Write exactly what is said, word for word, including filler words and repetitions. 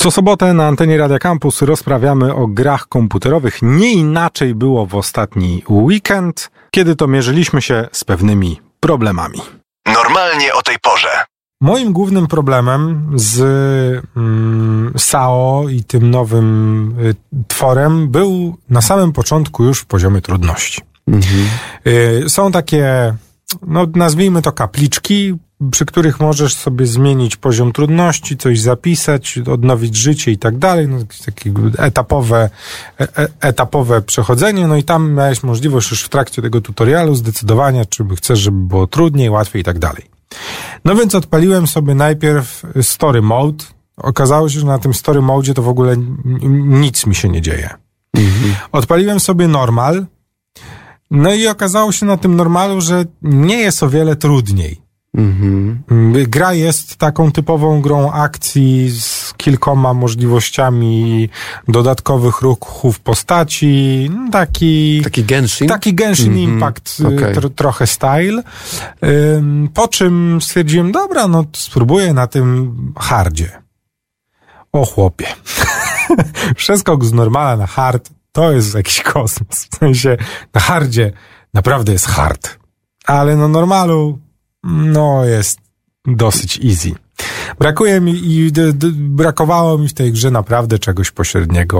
Co sobotę na antenie Radia Campus rozprawiamy o grach komputerowych. Nie inaczej było w ostatni weekend, kiedy to mierzyliśmy się z pewnymi problemami. Normalnie o tej porze. Moim głównym problemem z mm, S A O i tym nowym y, tworem był na samym początku już w poziomie trudności. Mhm. Y, są takie, no nazwijmy to kapliczki, przy których możesz sobie zmienić poziom trudności, coś zapisać, odnowić życie i tak dalej. No, takie etapowe, e, etapowe przechodzenie. No i tam miałeś możliwość już w trakcie tego tutorialu zdecydowania, czy chcesz, żeby było trudniej, łatwiej i tak dalej. No więc odpaliłem sobie najpierw Story Mode. Okazało się, że na tym Story Mode to w ogóle nic mi się nie dzieje. Mhm. Odpaliłem sobie Normal. No i okazało się na tym Normalu, że nie jest o wiele trudniej. Mhm. Gra jest taką typową grą akcji z kilkoma możliwościami dodatkowych ruchów postaci. Taki, taki Genshin? Taki Genshin mhm. Impact okay. tro, trochę style. Ym, po czym stwierdziłem, dobra, no spróbuję na tym hardzie. O chłopie. Przeskok z normala na hard to jest jakiś kosmos. W sensie na hardzie naprawdę jest hard. Ale na normalu no jest dosyć easy. Brakuje mi i d, d, brakowało mi w tej grze naprawdę czegoś pośredniego